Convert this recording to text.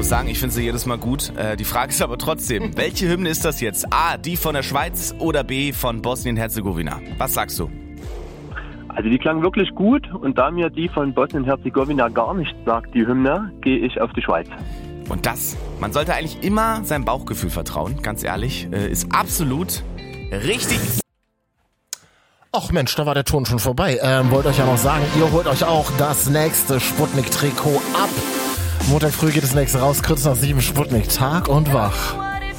sagen, ich finde sie jedes Mal gut. Die Frage ist aber trotzdem, welche Hymne ist das jetzt? A, die von der Schweiz oder B, von Bosnien-Herzegowina? Was sagst du? Also die klang wirklich gut und da mir die von Bosnien-Herzegowina gar nichts sagt, die Hymne, gehe ich auf die Schweiz. Und man sollte eigentlich immer seinem Bauchgefühl vertrauen, ganz ehrlich, ist absolut richtig. Ach Mensch, da war der Ton schon vorbei. Wollt euch ja noch sagen, ihr holt euch auch das nächste Sputnik-Trikot ab. Montag früh geht das nächste raus, kurz nach 7 Sputnik, Tag und Wach.